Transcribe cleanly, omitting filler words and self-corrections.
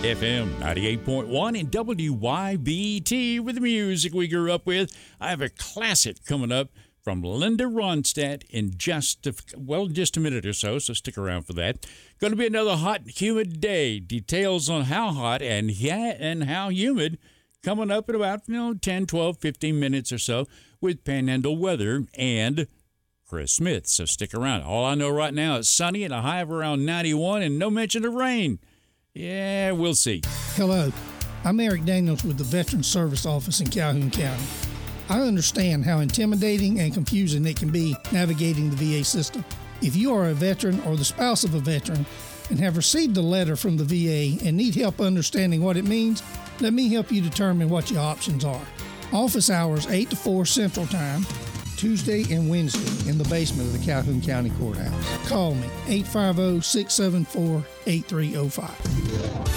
FM 98.1 and WYBT with the music we grew up with. I have a classic coming up from Linda Ronstadt in just a minute or so stick around for that. Going to be another hot, humid day. Details on how hot and how humid coming up in about 10, 12, 15 minutes or so with Panhandle weather and Chris Smith. So stick around. All I know right now is sunny and a high of around 91 and no mention of rain. Yeah, we'll see. Hello, I'm Eric Daniels with the Veteran Service Office in Calhoun County. I understand how intimidating and confusing it can be navigating the VA system. If you are a veteran or the spouse of a veteran and have received a letter from the VA and need help understanding what it means, let me help you determine what your options are. Office hours 8 to 4 Central Time, Tuesday and Wednesday in the basement of the Calhoun County Courthouse. Call me, 850-674-8305.